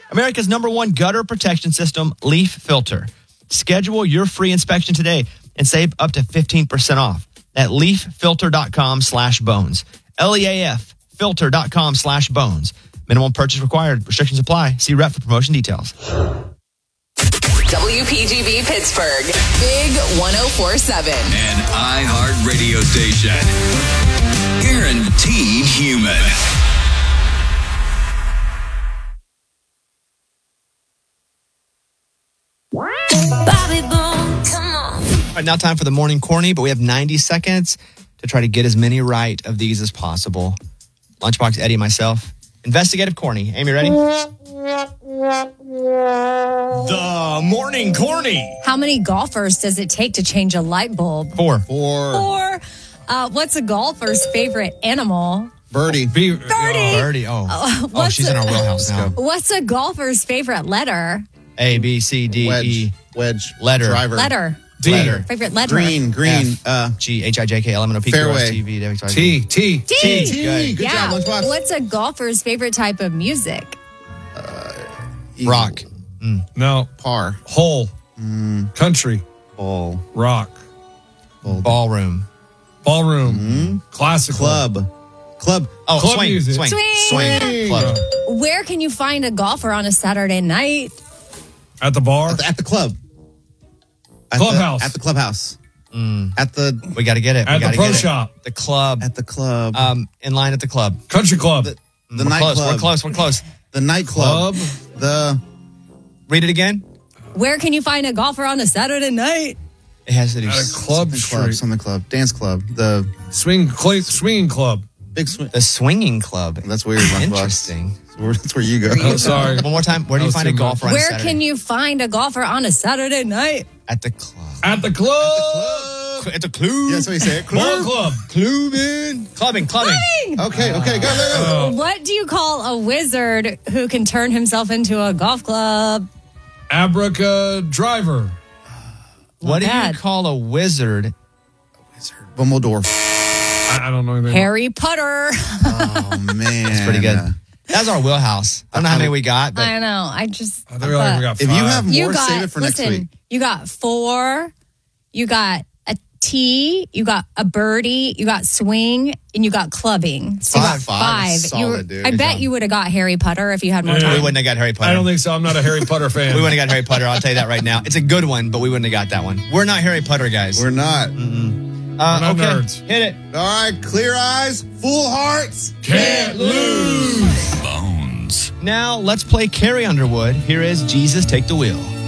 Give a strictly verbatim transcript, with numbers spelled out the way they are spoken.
America's number one gutter protection system, Leaf Filter. Schedule your free inspection today and save up to fifteen percent off at leaffilter.com slash bones. L-E-A-F filter.com slash bones. Minimum purchase required. Restrictions apply. See rep for promotion details. W P G V Pittsburgh, Big one oh four point seven. An iHeart radio station. Guaranteed human. Bobby Bone, come on. All right, now time for the morning corny, but we have ninety seconds to try to get as many right of these as possible. Lunchbox, Eddie, and myself. Investigative corny. Amy, ready? The morning corny. How many golfers does it take to change a light bulb? Four. Four. Or uh, what's a golfer's favorite animal? Birdie. Birdie. Birdie. Oh, Uh, oh what's she's a- in our wheelhouse now. What's a golfer's favorite letter? A, B, C, D, Wedge. E. Wedge. Letter. Driver. Letter. D. Letter. Favorite letter. Green. Green. F, Uh, G, H, I, J, K, L, M, N, O, P, Q, R, S, Fairway. T, V, W, X, Y, Z. T, T. T. T. Good. Good yeah. job, Lunchbox. What's a golfer's favorite type of music? Eagle. Rock. No. Par. Hole. Country. Ball. Rock. Ballroom. Ballroom. Classical. Club. Club. Oh, Club swing. music. Swing. Swing. Swing. Club. Where can you find a golfer on a Saturday night? At the bar. At the, at the club. At Clubhouse. The, at the clubhouse. At the We got to get it. We At the gotta pro get it. shop. The club. at the club. Um, in line at the club. Country club. the the we're nightclub. close. We're close. We're close. The nightclub. Club. The Read it again. Where can you find a golfer on a Saturday night? It has to do. At a s- club something club. street. Something club. Dance club. The Swing, clay, swinging club. big swing. The swinging club. That's weird. Lunchbox. Interesting. That's where, that's where you go. Oh, sorry. One more time. Where do you That was find a too golfer on a Where Saturday? can you find a golfer on a Saturday night? At the club. At the club. At the club. Yeah, that's what you say. Ball club. Clubbing. Clubbing. Clubbing. Okay, okay, go, go, go. What do you call a wizard who can turn himself into a golf club? Abraca driver. What do bad. you call a wizard? Dumbledore. I, I don't know anything. Harry Potter. Oh, man. That's pretty good. That's our wheelhouse. I don't know how many we got, but I know. I just. I think we only got If five. you have more, you got, save it for listen, next week. You got four. You got a T. You got a birdie. You got swing, and you got clubbing. So you Five. got five. Five. You were- Solid, dude. I Good bet job. you would have got Harry Potter if you had more Yeah. we time. wouldn't have got Harry Potter. I don't think so. I'm not a Harry Potter fan. we wouldn't have got Harry Potter. I'll tell you that right now. It's a good one, but we wouldn't have got that one. We're not Harry Potter guys. We're not. uh, We're not okay. nerds. Hit it. All right, clear eyes, full hearts. Can't lose. Bones. Now let's play Carrie Underwood. Here is Jesus Take the Wheel.